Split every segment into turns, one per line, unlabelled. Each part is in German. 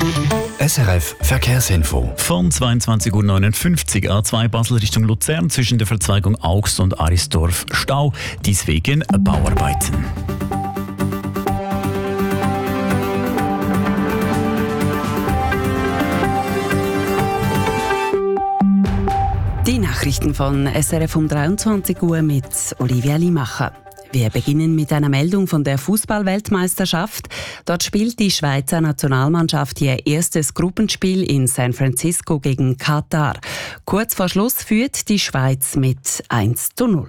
SRF Verkehrsinfo.
Von 22.59 Uhr A2 Basel Richtung Luzern zwischen der Verzweigung Augst und Arisdorf Stau, dies wegen Bauarbeiten.
Die Nachrichten von SRF um 23 Uhr mit Olivia Limacher. Wir beginnen mit einer Meldung von der Fußball-Weltmeisterschaft. Dort spielt die Schweizer Nationalmannschaft ihr erstes Gruppenspiel in San Francisco gegen Katar. Kurz vor Schluss führt die Schweiz mit 1:0.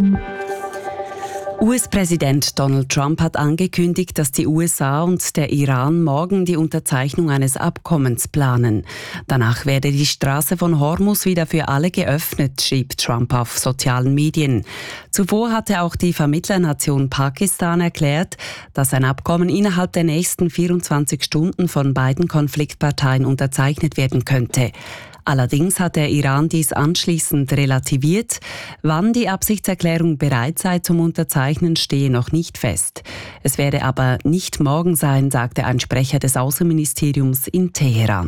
US-Präsident Donald Trump hat angekündigt, dass die USA und der Iran morgen die Unterzeichnung eines Abkommens planen. Danach werde die Straße von Hormuz wieder für alle geöffnet, schrieb Trump auf sozialen Medien. Zuvor hatte auch die Vermittlernation Pakistan erklärt, dass ein Abkommen innerhalb der nächsten 24 Stunden von beiden Konfliktparteien unterzeichnet werden könnte. Allerdings hat der Iran dies anschließend relativiert. Wann die Absichtserklärung bereit sei zum Unterzeichnen, stehe noch nicht fest. Es werde aber nicht morgen sein, sagte ein Sprecher des Außenministeriums in Teheran.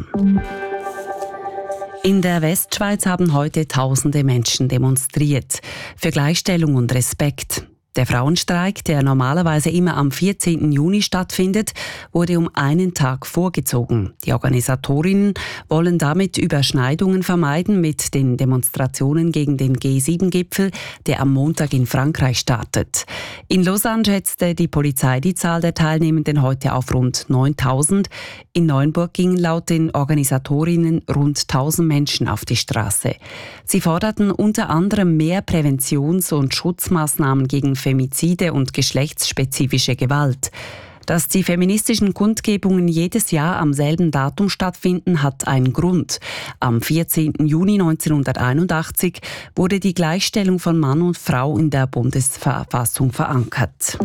In der Westschweiz haben heute tausende Menschen demonstriert. Für Gleichstellung und Respekt. Der Frauenstreik, der normalerweise immer am 14. Juni stattfindet, wurde um einen Tag vorgezogen. Die Organisatorinnen wollen damit Überschneidungen vermeiden mit den Demonstrationen gegen den G7-Gipfel, der am Montag in Frankreich startet. In Lausanne schätzte die Polizei die Zahl der Teilnehmenden heute auf rund 9.000. In Neuenburg gingen laut den Organisatorinnen rund 1.000 Menschen auf die Straße. Sie forderten unter anderem mehr Präventions- und Schutzmaßnahmen gegen Femizide und geschlechtsspezifische Gewalt. Dass die feministischen Kundgebungen jedes Jahr am selben Datum stattfinden, hat einen Grund. Am 14. Juni 1981 wurde die Gleichstellung von Mann und Frau in der Bundesverfassung verankert.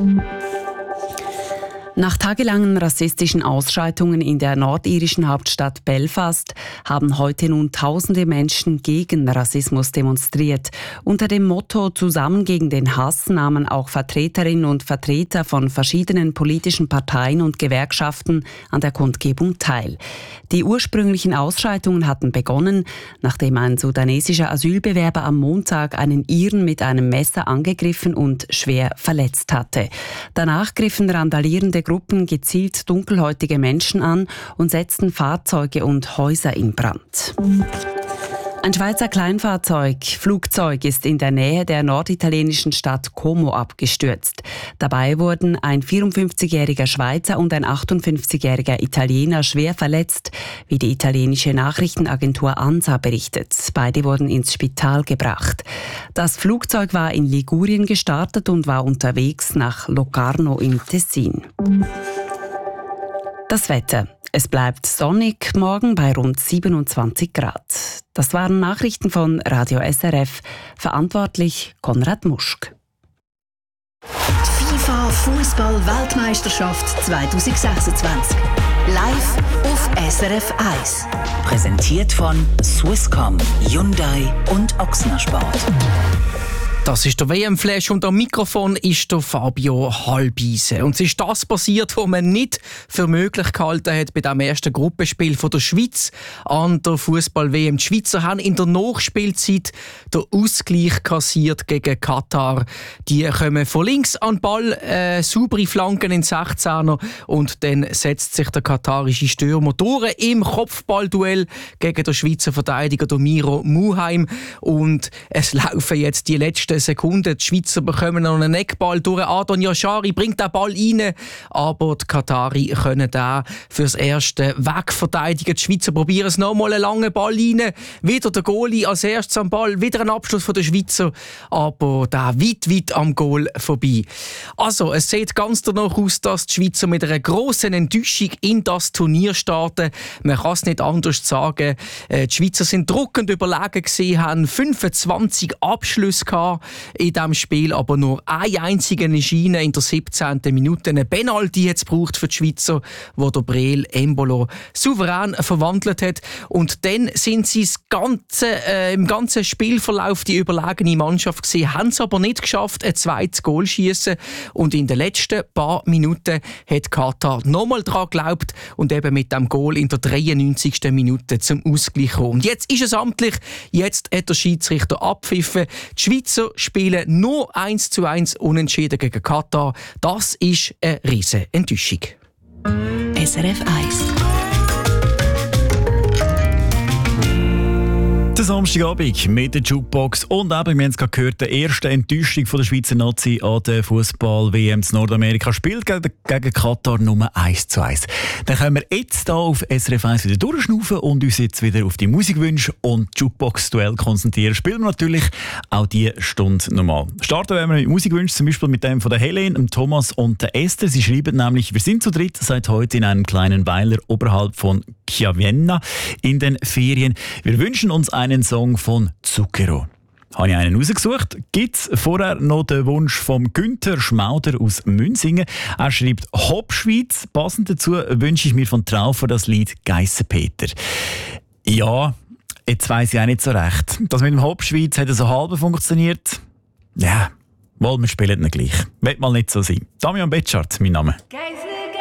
Nach tagelangen rassistischen Ausschreitungen in der nordirischen Hauptstadt Belfast haben heute nun tausende Menschen gegen Rassismus demonstriert. Unter dem Motto »Zusammen gegen den Hass« nahmen auch Vertreterinnen und Vertreter von verschiedenen politischen Parteien und Gewerkschaften an der Kundgebung teil. Die ursprünglichen Ausschreitungen hatten begonnen, nachdem ein sudanesischer Asylbewerber am Montag einen Iren mit einem Messer angegriffen und schwer verletzt hatte. Danach griffen randalierende Gruppen gezielt dunkelhäutige Menschen an und setzten Fahrzeuge und Häuser in Brand. Ein Schweizer Flugzeug ist in der Nähe der norditalienischen Stadt Como abgestürzt. Dabei wurden ein 54-jähriger Schweizer und ein 58-jähriger Italiener schwer verletzt, wie die italienische Nachrichtenagentur ANSA berichtet. Beide wurden ins Spital gebracht. Das Flugzeug war in Ligurien gestartet und war unterwegs nach Locarno im Tessin. Das Wetter. Es bleibt sonnig, morgen bei rund 27 Grad. Das waren Nachrichten von Radio SRF. Verantwortlich Konrad Muschk.
Die FIFA Fußball-Weltmeisterschaft 2026. Live auf SRF 1. Präsentiert von Swisscom, Hyundai und Ochsner Sport.
Das ist der WM-Flash und am Mikrofon ist der Fabio Halbise. Und es ist das passiert, was man nicht für möglich gehalten hat bei dem ersten Gruppenspiel von der Schweiz an der Fußball-WM. Die Schweizer haben in der Nachspielzeit den Ausgleich kassiert gegen Katar. Die kommen von links an den Ball, saubere Flanken in 16er und dann setzt sich der katarische Stürmer durch im Kopfballduell gegen den Schweizer Verteidiger Miro Muheim. Und es laufen jetzt die letzten Sekunden. Die Schweizer bekommen noch einen Eckball durch. Adon Yashari bringt den Ball rein, aber die Katari können den fürs Erste wegverteidigen. Die Schweizer probieren es nochmal, einen langen Ball rein. Wieder der Goalie als erstes am Ball. Wieder ein Abschluss von der Schweizer, aber der weit am Goal vorbei. Also, es sieht ganz danach aus, dass die Schweizer mit einer grossen Enttäuschung in das Turnier starten. Man kann es nicht anders sagen. Die Schweizer sind druckend überlegen gewesen, haben 25 Abschlüsse gehabt. in diesem Spiel, aber nur eine einzige Schiene in der 17. Minute. Eine Penalty hat es gebraucht für die Schweizer, wo der Breel Embolo souverän verwandelt hat. Und dann sind sie im ganzen Spielverlauf die überlegene Mannschaft gewesen, haben es aber nicht geschafft, ein zweites Goal zu schiessen. Und in den letzten paar Minuten hat Katar nochmal daran geglaubt und eben mit dem Goal in der 93. Minute zum Ausgleich gekommen. Und jetzt ist es amtlich, jetzt hat der Schiedsrichter abpfiffen. Die Schweizer spielen nur 1:1 unentschieden gegen Katar. Das ist eine riesen Enttäuschung.
SRF 1.
Der Samstagabend mit der Jukebox und eben, wir haben es gerade gehört, die erste Enttäuschung von der Schweizer Nazi an der Fußball-WM in Nordamerika spielt gegen Katar Nummer 1:1. Dann können wir jetzt hier auf SRF 1 wieder durchschnaufen und uns jetzt wieder auf die Musikwünsche und Jukebox-Duell konzentrieren. Spielen wir natürlich auch diese Stunde normal. Starten wir mit Musikwünschen, zum Beispiel mit dem von der Helene, dem Thomas und der Esther. Sie schreiben nämlich, wir sind zu dritt seit heute in einem kleinen Weiler oberhalb von Chiavenna in den Ferien. Wir wünschen uns einen Song von Zucchero. Habe ich einen rausgesucht? Gibt es vorher noch den Wunsch von Günther Schmauder aus Münsingen. Er schreibt Hopschweiz. Passend dazu wünsche ich mir von Traufer das Lied Geissenpeter. Ja, jetzt weiss ich auch nicht so recht. Das mit dem Hopschweiz hat so halb funktioniert. Ja, wohl, wir spielen nicht gleich. Wird mal nicht so sein. Damian Betschart, mein Name.